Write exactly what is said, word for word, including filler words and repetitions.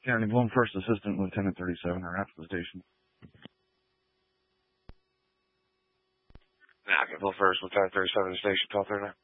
County Bloom, First Assistant Lieutenant thirty-seven, or after the station. Nah, I can pull First Lieutenant thirty-seven station, twelve thirty-nine.